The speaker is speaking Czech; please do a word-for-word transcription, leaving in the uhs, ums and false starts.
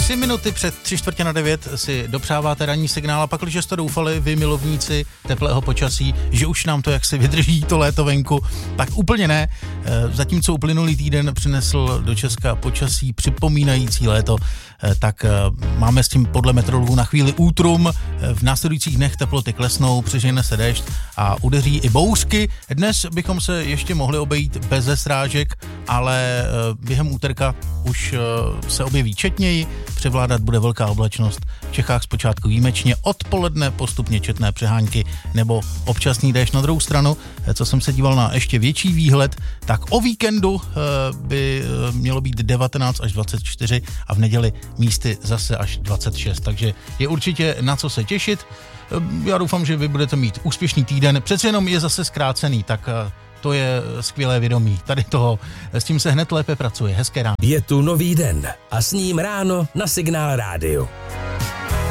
Tři minuty před tři čtvrtě na devět si dopřáváte ranní signál a pak, když jste doufali, vy milovníci teplého počasí, že už nám to jaksi vydrží to léto venku, tak úplně ne. Zatímco uplynulý týden přinesl do Česka počasí připomínající léto, tak máme s tím podle meteorologů na chvíli útrum. V následujících dnech teploty klesnou, přežene se déšť a udeří i bouřky. Dnes bychom se ještě mohli obejít beze srážek, ale během úterka už se objeví četněji, převládat bude velká oblačnost, v Čechách zpočátku výjimečně, odpoledne postupně četné přehánky nebo občasný déšť. Na druhou stranu, co jsem se díval na ještě větší výhled, tak o víkendu by mělo být devatenáct až dvacet čtyři a v neděli místy zase až dvacet šest, takže je určitě na co se těšit. Já doufám, že vy budete mít úspěšný týden, přece jenom je zase zkrácený, tak to je skvělé vědomí. Tady toho, s tím se hned lépe pracuje. Hezké ráno. Je tu nový den a s ním ráno na Signál rádiu.